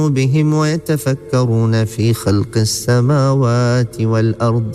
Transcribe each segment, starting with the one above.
بهم ويتفكرون في خلق السماوات والأرض.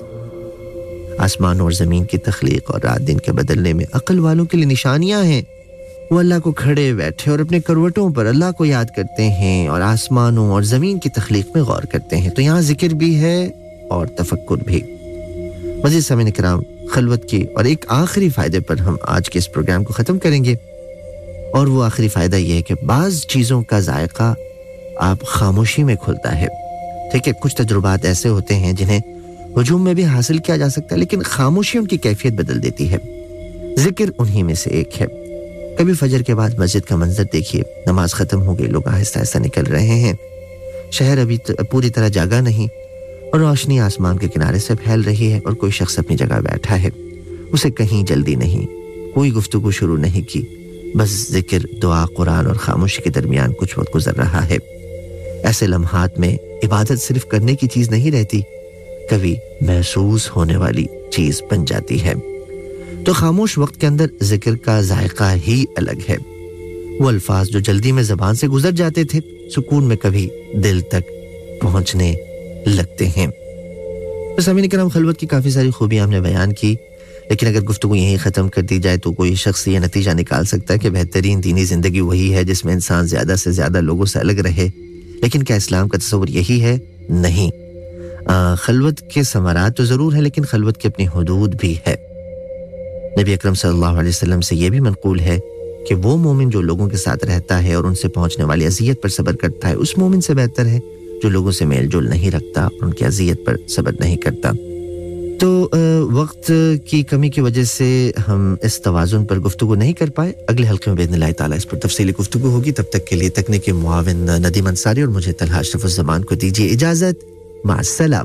آسمان اور زمین کی تخلیق اور رات دن کے بدلنے میں عقل والوں کے لیے نشانیاں ہیں. وہ اللہ کو کھڑے بیٹھے اور اپنے کروٹوں پر اللہ کو یاد کرتے ہیں اور آسمانوں اور زمین کی تخلیق میں غور کرتے ہیں. تو یہاں ذکر بھی ہے اور تفکر بھی. مزید سامعین کرام، خلوت کی اور ایک آخری فائدے پر ہم آج کے اس پروگرام کو ختم کریں گے، اور وہ آخری فائدہ یہ ہے کہ بعض چیزوں کا ذائقہ آپ خاموشی میں کھلتا ہے. ٹھیک ہے، کچھ تجربات ایسے ہوتے ہیں جنہیں ہجوم میں بھی حاصل کیا جا سکتا ہے، لیکن خاموشی ان کی کیفیت بدل دیتی ہے. ذکر انہی میں سے ایک ہے. کبھی فجر کے بعد مسجد کا منظر دیکھیے، نماز ختم ہو گئی، لوگ آہستہ آہستہ نکل رہے ہیں، شہر ابھی پوری طرح جاگا نہیں، اور روشنی آسمان کے کنارے سے پھیل رہی ہے، اور کوئی شخص اپنی جگہ بیٹھا ہے. اسے کہیں جلدی نہیں، کوئی گفتگو شروع نہیں کی، بس ذکر، دعا، قرآن اور خاموشی کے درمیان کچھ وقت گزر رہا ہے. ایسے لمحات میں عبادت صرف کرنے کی چیز نہیں رہتی، کبھی محسوس ہونے والی چیز بن جاتی ہے. تو خاموش وقت کے اندر ذکر کا ذائقہ ہی الگ ہے. وہ الفاظ جو جلدی میں زبان سے گزر جاتے تھے، سکون میں کبھی دل تک پہنچنے لگتے ہیں. تو سامعین کرام، خلوت کی کافی ساری خوبیاں ہم نے بیان کی، لیکن اگر گفتگو یہیں ختم کر دی جائے تو کوئی شخص یہ نتیجہ نکال سکتا ہے کہ بہترین دینی زندگی وہی ہے جس میں انسان زیادہ سے زیادہ لوگوں سے الگ رہے. لیکن کیا اسلام کا تصور یہی ہے؟ نہیں. خلوت کے ثمرات تو ضرور ہیں، لیکن خلوت کی اپنی حدود بھی ہے. نبی اکرم صلی اللہ علیہ وسلم سے یہ بھی منقول ہے کہ وہ مومن جو لوگوں کے ساتھ رہتا ہے اور ان سے پہنچنے والی اذیت پر صبر کرتا ہے، اس مومن سے بہتر ہے جو لوگوں سے میل جول نہیں رکھتا اور ان کی اذیت پر صبر نہیں کرتا. تو وقت کی کمی کی وجہ سے ہم اس توازن پر گفتگو نہیں کر پائے. اگلے حلقے میں باذن اللہ تعالیٰ اس پر تفصیلی گفتگو ہوگی. تب تک کے لیے تکنیکی معاون ندیم انصاری اور مجھے طلحہ اشرف الزمان کو دیجیے اجازت. مع السلامہ.